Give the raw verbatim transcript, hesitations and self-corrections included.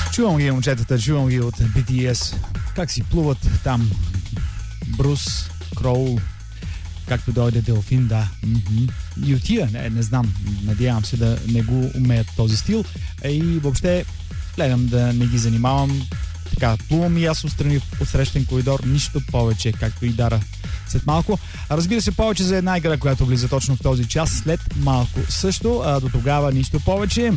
Чувам ги момчетата, чувам ги от би ти ес. Как си плуват там. Брус, Кроул, както дойде Делфин, да. Mm-hmm. И от тия, не, не знам, надявам се да не го умеят този стил. И въобще гледам да не ги занимавам. Така, плувам и аз отстрани от срещен коридор, нищо повече, както и Дара след малко. Разбира се, повече за една игра, която влиза точно в този час, след малко също. А до тогава нищо повече.